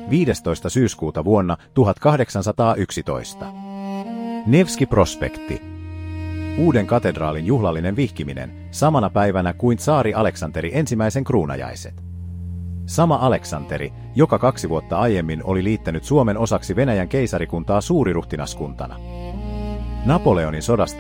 15. syyskuuta vuonna 1811. Nevski prospekti. Uuden katedraalin juhlallinen vihkiminen samana päivänä kuin tsaari Aleksanteri ensimmäisen kruunajaiset. Sama Aleksanteri, joka 2 vuotta aiemmin oli liittänyt Suomen osaksi Venäjän keisarikuntaa suuriruhtinaskuntana. Napoleonin sodasta